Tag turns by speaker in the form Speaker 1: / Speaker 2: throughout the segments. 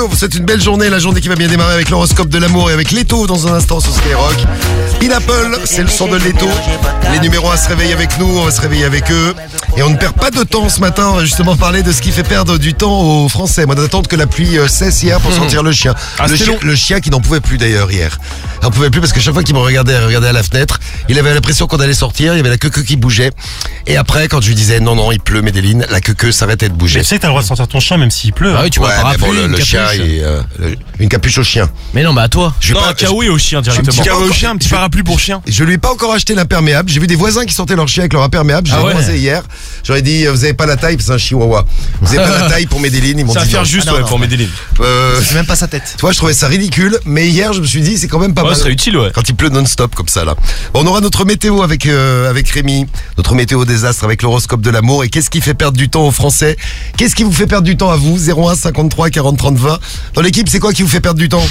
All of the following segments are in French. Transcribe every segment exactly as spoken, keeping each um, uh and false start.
Speaker 1: On vous souhaite une belle journée, la journée qui va bien démarrer avec l'horoscope de l'amour et avec Leto dans un instant sur Skyrock. Pineapple, c'est le son de Leto. Les numéros un se réveillent avec nous, on va se réveiller avec eux. Et on ne perd pas de temps ce matin, on va justement parler de ce qui fait perdre du temps aux Français. Moi d'attendre que la pluie cesse hier pour sortir le chien.
Speaker 2: Ah,
Speaker 1: le, chien
Speaker 2: long.
Speaker 1: le chien qui n'en pouvait plus d'ailleurs hier. Il n'en pouvait plus parce que chaque fois qu'il me regardait, regardait à la fenêtre, il avait l'impression qu'on allait sortir, il y avait la queue qui bougeait. Et après, quand je lui disais non, non, il pleut, Médéline, la queue s'arrêtait de bouger.
Speaker 2: Mais tu sais que t'as le droit de sortir ton chien même s'il pleut.
Speaker 3: Ah oui, tu vois,
Speaker 1: Ouais,
Speaker 3: un
Speaker 1: mais bon,
Speaker 3: parapluie,
Speaker 1: le,
Speaker 3: une
Speaker 1: le
Speaker 3: capuche.
Speaker 1: chien, il, euh, le- une capuche au chien.
Speaker 3: Mais non, bah à toi.
Speaker 1: Je vais
Speaker 2: Non,
Speaker 1: pas-
Speaker 2: un kawaii au chien
Speaker 1: je-
Speaker 2: directement.
Speaker 1: je-
Speaker 2: Un kawaii au
Speaker 1: je-
Speaker 2: chien, un petit
Speaker 1: je-
Speaker 2: parapluie pour chien.
Speaker 1: Je lui ai pas encore acheté l'imperméable. J'ai vu des voisins qui sortaient leur chien avec leur imperméable. Je les
Speaker 3: Ah
Speaker 1: ai
Speaker 3: ouais.
Speaker 1: croisés hier. J'aurais dit, euh, vous avez pas la taille, c'est un chihuahua. Vous avez pas la taille pour Médéline. Ils m'ont
Speaker 2: Ça va
Speaker 1: dit
Speaker 2: faire
Speaker 1: non.
Speaker 2: juste
Speaker 4: Ah non,
Speaker 2: ouais,
Speaker 4: non,
Speaker 2: pour
Speaker 4: ouais.
Speaker 2: Médéline.
Speaker 1: Euh,
Speaker 4: C'est même pas sa tête.
Speaker 1: tu vois, je trouvais ça ridicule. Mais hier, je me suis dit, c'est quand même pas
Speaker 2: Ouais,
Speaker 1: mal.
Speaker 2: ce serait utile, ouais.
Speaker 1: Quand il pleut non-stop comme ça là. Bon, on aura notre météo avec euh, avec Rémi, notre météo désastre avec l'horoscope de l'amour. Et qu'est-ce qui fait perdre du temps aux Français? Qu'est-ce qui vous fait perdre du temps à vous? zéro un cinquante-trois quarante trente vingt. Dans l'équipe, c'est quoi qui vous fait perdre du temps?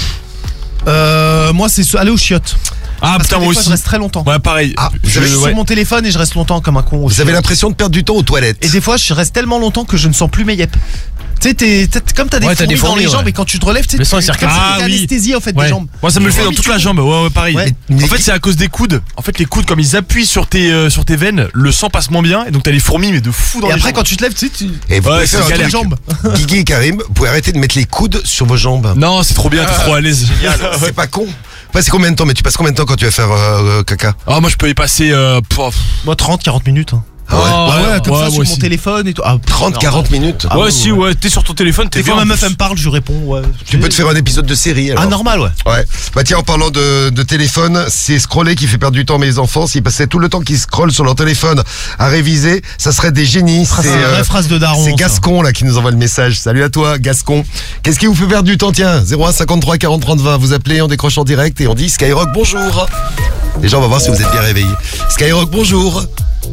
Speaker 4: Euh, moi, c'est aller aux chiottes.
Speaker 2: Ah
Speaker 4: Parce
Speaker 2: putain,
Speaker 4: que des
Speaker 2: moi
Speaker 4: fois,
Speaker 2: aussi.
Speaker 4: je reste très longtemps.
Speaker 2: Ouais, pareil.
Speaker 1: Ah,
Speaker 4: Je
Speaker 1: vous
Speaker 4: suis
Speaker 1: avez,
Speaker 4: sur mon téléphone et je reste longtemps comme un con. aux
Speaker 1: vous avez
Speaker 4: chiottes.
Speaker 1: l'impression de perdre du temps aux toilettes.
Speaker 4: Et des fois, je reste tellement longtemps que je ne sens plus mes yep. Tu sais, t'es- t'as- comme t'as des,
Speaker 3: Ouais, t'as
Speaker 4: fourmis
Speaker 3: des
Speaker 4: dans
Speaker 3: fourmis,
Speaker 4: les jambes
Speaker 3: ouais.
Speaker 4: et quand tu te relèves, tu sais,
Speaker 3: Le sang,
Speaker 4: tu-
Speaker 3: il circule.
Speaker 4: comme si
Speaker 2: Ah,
Speaker 4: t'étais
Speaker 2: oui.
Speaker 4: anesthésie en fait
Speaker 2: Ouais.
Speaker 4: des jambes.
Speaker 2: Moi ça me le fait
Speaker 4: Ouais,
Speaker 2: dans
Speaker 4: mais
Speaker 2: toute
Speaker 4: tu-
Speaker 2: la jambe, ouais, ouais pareil.
Speaker 4: Ouais.
Speaker 1: Mais
Speaker 2: En fait
Speaker 1: qui-
Speaker 2: c'est à cause des coudes. En fait les coudes comme ils appuient sur tes euh, sur tes veines, le sang passe moins bien et donc t'as les fourmis mais de fou dans
Speaker 4: Et
Speaker 2: les
Speaker 4: après,
Speaker 2: jambes.
Speaker 4: quand tu te lèves, tu sais, tu.
Speaker 1: Et vous
Speaker 2: Ouais,
Speaker 1: pouvez
Speaker 2: c'est
Speaker 1: faire un
Speaker 2: galère.
Speaker 1: truc.
Speaker 4: jambes.
Speaker 1: Guigui et Karim, vous pouvez arrêter de mettre les coudes sur vos jambes.
Speaker 2: Non, c'est trop bien, t'es trop à l'aise.
Speaker 1: C'est pas con. Ouais, c'est combien de temps? Mais tu passes combien de temps quand tu vas faire euh, euh, caca?
Speaker 2: Ah moi je peux y passer euh, pof.
Speaker 4: Moi, trente quarante minutes. hein.
Speaker 1: Ah ouais.
Speaker 2: Oh,
Speaker 4: Ah ouais, comme
Speaker 2: ouais,
Speaker 4: ça
Speaker 2: moi
Speaker 4: sur mon
Speaker 2: aussi.
Speaker 4: téléphone et tout. Ah,
Speaker 1: trente quarante minutes.
Speaker 4: Ah
Speaker 2: ouais,
Speaker 4: ouais,
Speaker 2: si
Speaker 4: ouais.
Speaker 2: ouais, t'es sur ton téléphone, t'es
Speaker 4: Des fois,
Speaker 2: bien.
Speaker 4: ma
Speaker 2: en
Speaker 4: meuf
Speaker 2: plus.
Speaker 4: elle me parle, je réponds. Ouais.
Speaker 1: Tu peux te faire un épisode de série alors.
Speaker 4: Ah, normal, ouais.
Speaker 1: Ouais. Bah tiens, en parlant de, de téléphone, c'est scroller qui fait perdre du temps à mes enfants. S'ils passaient tout le temps qu'ils scrollent sur leur téléphone à réviser, ça serait des génies.
Speaker 4: Ah,
Speaker 1: C'est
Speaker 4: c'est une vraie
Speaker 1: euh,
Speaker 4: phrase de daron.
Speaker 1: c'est
Speaker 4: ça.
Speaker 1: Gascon là qui nous envoie le message. Salut à toi, Gascon. Qu'est-ce qui vous fait perdre du temps? Tiens, zéro un cinquante-trois quarante trente vingt. Vous appelez, on décroche en direct et on dit Skyrock bonjour. Déjà, on va voir si vous êtes bien réveillés. Skyrock bonjour.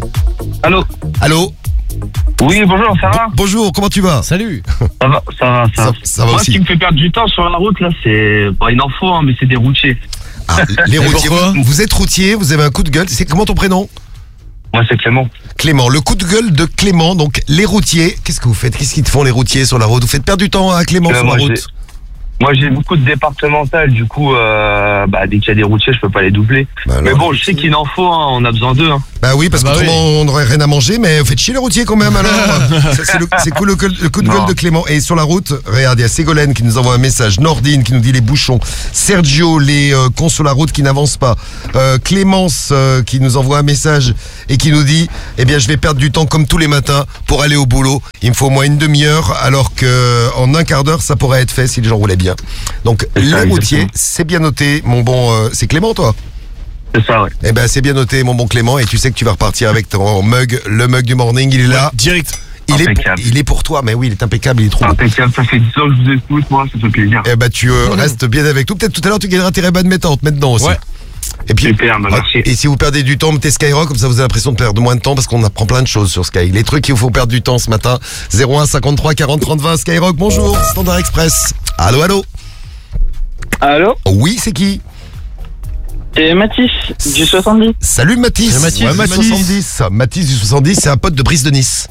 Speaker 5: Allô.
Speaker 1: Allô.
Speaker 5: Oui, bonjour, ça va?
Speaker 1: Bonjour. Comment tu vas?
Speaker 3: Salut.
Speaker 5: Ça va, ça va, ça va.
Speaker 1: Ça, ça va
Speaker 5: Moi,
Speaker 1: aussi.
Speaker 5: ce qui me fait perdre du temps sur la route, là, c'est. Bon, il en faut, hein, mais c'est des routiers.
Speaker 1: Ah, les routiers.
Speaker 3: pourquoi
Speaker 1: Vous, vous êtes routier. Vous avez un coup de gueule. C'est comment ton prénom?
Speaker 5: Moi, c'est Clément.
Speaker 1: Clément, le coup de gueule de Clément, donc les routiers. Qu'est-ce que vous faites? Qu'est-ce qu'ils te font les routiers sur la route? Vous faites perdre du temps à Clément
Speaker 5: Euh,
Speaker 1: sur
Speaker 5: moi,
Speaker 1: la
Speaker 5: j'ai-
Speaker 1: route?
Speaker 5: Moi, j'ai beaucoup de départementales, du coup, euh, bah, dès qu'il y a des routiers, je peux pas les doubler.
Speaker 1: Bah,
Speaker 5: mais
Speaker 1: alors,
Speaker 5: bon, je sais qu'il en faut, hein, on a besoin d'eux. Hein.
Speaker 1: bah oui, parce
Speaker 3: Bah
Speaker 1: qu'autrement on n'aurait rien à manger, mais vous faites chier les routiers quand même alors. Ça, c'est le, c'est cool le, gueule- le coup de gueule
Speaker 5: Non.
Speaker 1: de Clément. Et sur la route, regarde, il y a Ségolène qui nous envoie un message, Nordine qui nous dit les bouchons, Sergio, les euh, cons sur la route qui n'avancent pas, euh, Clémence euh, qui nous envoie un message et qui nous dit, eh bien je vais perdre du temps comme tous les matins pour aller au boulot. Il me faut au moins une demi-heure, alors que en un quart d'heure ça pourrait être fait si les gens roulaient bien. Donc
Speaker 5: C'est
Speaker 1: les
Speaker 5: ça,
Speaker 1: routiers,
Speaker 5: exactement.
Speaker 1: c'est bien noté, mon bon. euh, c'est Clément toi?
Speaker 5: C'est ça, ouais.
Speaker 1: Eh ben c'est bien noté mon bon Clément et tu sais que tu vas repartir avec ton mug, le mug du morning, il est là,
Speaker 2: Direct.
Speaker 1: il est, pour,
Speaker 5: Impeccable.
Speaker 1: il est pour toi, mais oui il est impeccable, il est trop beau.
Speaker 5: Impeccable, ça fait dix ans que je vous écoute, moi, ça fait plaisir.
Speaker 1: Eh ben tu euh, restes bien avec nous, peut-être tout à l'heure tu gagneras tes Ray-Ban mettantes maintenant aussi.
Speaker 2: Ouais.
Speaker 1: Et puis
Speaker 5: Super, bah, merci.
Speaker 1: et si vous perdez du temps, mettez Skyrock, comme ça vous avez l'impression de perdre moins de temps parce qu'on apprend plein de choses sur Sky. Les trucs qu'il vous faut perdre du temps ce matin, zéro un cinquante-trois quarante trente vingt, Skyrock, bonjour, Standard Express. Allô, allô.
Speaker 6: Allô,
Speaker 1: Oui, c'est qui?
Speaker 6: c'est Mathis du soixante-dix.
Speaker 1: Salut Mathis.
Speaker 3: Salut, Mathis.
Speaker 1: Ouais,
Speaker 3: Ouais,
Speaker 1: Mathis. soixante-dix. Mathis du soixante-dix, c'est un pote de Brice de Nice.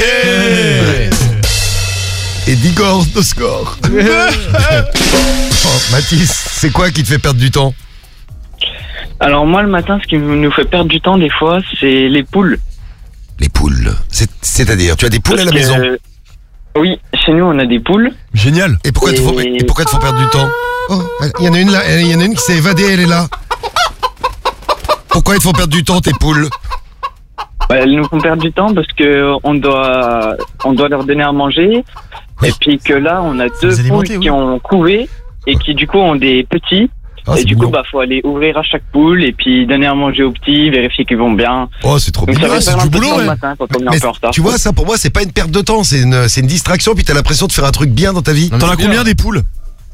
Speaker 1: Et d'Igor de score. Oh, Mathis, c'est quoi qui te fait perdre du temps?
Speaker 6: Alors moi le matin, ce qui nous fait perdre du temps des fois, c'est les poules.
Speaker 1: Les poules. C'est- C'est-à-dire, tu as des poules à la
Speaker 6: Parce que,
Speaker 1: maison.
Speaker 6: euh, Oui, chez nous on a des poules.
Speaker 2: Génial.
Speaker 1: Et pourquoi,
Speaker 6: et-
Speaker 1: te faut, et pourquoi te faut perdre du temps? Oh, il y en a une là, il y en a une qui s'est évadée, elle est là. Pourquoi il te faut perdre du temps, tes poules?
Speaker 6: Bah, elles nous font perdre du temps parce que on doit, on doit leur donner à manger.
Speaker 1: Oui.
Speaker 6: Et puis que là on a deux
Speaker 4: les
Speaker 6: poules
Speaker 4: alimenter,
Speaker 6: qui
Speaker 4: oui.
Speaker 6: ont couvé et qui du coup ont des petits.
Speaker 1: Ah,
Speaker 6: et
Speaker 1: c'est
Speaker 6: du coup
Speaker 1: mignon.
Speaker 6: bah faut aller ouvrir à chaque poule et puis donner à manger aux petits, vérifier qu'ils vont bien.
Speaker 1: Oh, c'est trop
Speaker 6: Donc
Speaker 1: mignon.
Speaker 6: ça va
Speaker 2: c'est
Speaker 6: faire
Speaker 2: du
Speaker 6: un peu de
Speaker 2: boulot,
Speaker 6: temps
Speaker 2: ouais.
Speaker 6: le matin quand on est
Speaker 1: Mais
Speaker 6: un peu en retard.
Speaker 1: tu vois, ça pour moi, c'est pas une perte de temps, c'est une, c'est une distraction, puis t'as l'impression de faire un truc bien dans ta vie.
Speaker 3: Non, mais
Speaker 2: T'en as
Speaker 3: c'est bien.
Speaker 2: combien des poules?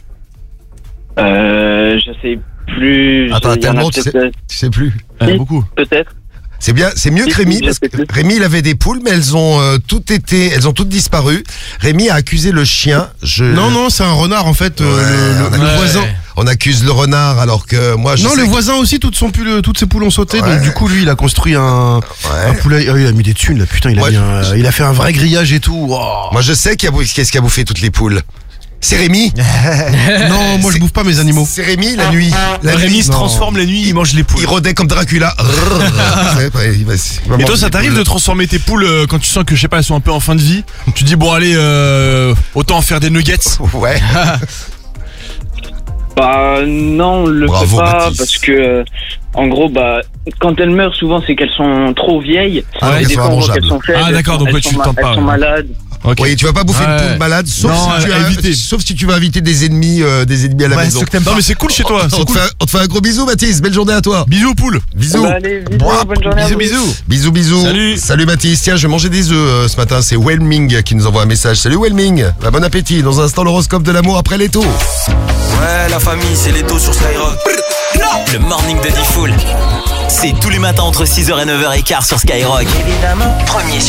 Speaker 6: Euh, je sais plus.
Speaker 1: Attends,
Speaker 6: il y en a
Speaker 1: tellement, tu sais-
Speaker 6: peut-être,
Speaker 1: Tu sais plus.
Speaker 2: Eh,
Speaker 6: Si.
Speaker 2: beaucoup.
Speaker 6: peut-être.
Speaker 1: C'est bien, c'est mieux que
Speaker 6: Si,
Speaker 1: Rémi,
Speaker 6: si,
Speaker 1: parce
Speaker 6: je sais
Speaker 1: que
Speaker 6: plus.
Speaker 1: Rémi, il avait des poules, mais elles ont euh, toutes été, elles ont toutes disparu. Rémi a accusé le chien. Je...
Speaker 4: Non, non, c'est un renard en fait. euh,
Speaker 1: Ouais,
Speaker 4: le,
Speaker 1: on
Speaker 4: le-
Speaker 1: a-
Speaker 4: le
Speaker 3: Ouais.
Speaker 4: voisin.
Speaker 1: On accuse le renard, alors que moi, je
Speaker 4: Non,
Speaker 1: sais
Speaker 4: le
Speaker 1: que-
Speaker 4: voisin aussi, toutes, son poule- toutes ses poules ont sauté.
Speaker 1: Ouais.
Speaker 4: Donc du coup, lui, il a construit un, un
Speaker 1: Ouais.
Speaker 4: poulailler. Ah, il a mis des thunes là, putain. Il a,
Speaker 1: Ouais.
Speaker 4: mis un- il a fait un vrai grillage et tout. Wow.
Speaker 1: Moi, je sais qu'il y a, bou- qu'est-ce qui a bouffé toutes les poules. C'est Rémi.
Speaker 4: Non, moi je
Speaker 1: C'est-
Speaker 4: bouffe pas mes animaux.
Speaker 1: C'est Rémi la nuit. La
Speaker 2: Rémi
Speaker 1: nuit,
Speaker 2: se
Speaker 1: non.
Speaker 2: transforme la nuit, il mange les poules.
Speaker 1: Il rôdait comme Dracula. Ouais, ouais, il va- il va
Speaker 2: Et
Speaker 1: manger
Speaker 2: toi, ça
Speaker 1: des
Speaker 2: t'arrive
Speaker 1: poules.
Speaker 2: de transformer tes poules euh, quand tu sens que, je sais pas, elles sont un peu en fin de vie? Tu dis, bon, allez, euh, autant en faire des nuggets.
Speaker 1: Ouais.
Speaker 6: Bah non, on le
Speaker 1: Bravo,
Speaker 6: fait pas
Speaker 1: Baptiste.
Speaker 6: parce que euh, en gros bah quand elles meurent souvent c'est qu'elles sont trop vieilles.
Speaker 1: Ah,
Speaker 6: Et
Speaker 1: elles
Speaker 6: des
Speaker 1: sont
Speaker 6: fois, on voit
Speaker 1: immangeables.
Speaker 6: qu'elles sont faibles,
Speaker 2: Ah,
Speaker 6: elles
Speaker 2: d'accord,
Speaker 6: sont-
Speaker 2: donc
Speaker 6: elles
Speaker 2: ouais, tu
Speaker 6: sont ma-
Speaker 2: tentes pas,
Speaker 6: Elles sont
Speaker 2: ouais.
Speaker 6: malades.
Speaker 2: Ok.
Speaker 1: Oui, tu vas pas bouffer
Speaker 2: Ouais.
Speaker 1: une poule malade, sauf,
Speaker 2: Non,
Speaker 1: si tu
Speaker 2: à
Speaker 1: as,
Speaker 2: éviter.
Speaker 1: sauf si tu vas inviter des ennemis, euh, des ennemis à la
Speaker 4: Ouais,
Speaker 1: maison.
Speaker 4: ceux que t'aimes
Speaker 2: Non,
Speaker 4: pas.
Speaker 2: mais c'est cool chez toi,
Speaker 1: On
Speaker 2: c'est
Speaker 1: te,
Speaker 2: cool.
Speaker 1: fait, on te fait un gros bisou, Baptiste. Belle journée à toi.
Speaker 2: Bisous aux poules.
Speaker 1: Bisous.
Speaker 6: Bah, allez, bisous,
Speaker 1: Bouah,
Speaker 6: bonne journée à
Speaker 2: Bisous,
Speaker 6: vous.
Speaker 2: bisous.
Speaker 1: Bisous, bisous.
Speaker 2: Salut.
Speaker 1: Salut Baptiste. Tiens, je vais manger des œufs euh, ce matin. C'est Whelming qui nous envoie un message. Salut Whelming. Bah, bon appétit. Dans un instant, l'horoscope de l'amour après les taux.
Speaker 3: Ouais, la famille, c'est les taux sur Skyrock. Le morning de Diffoul. C'est tous les matins entre six heures et neuf heures quinze sur Skyrock. Évidemment, premier sur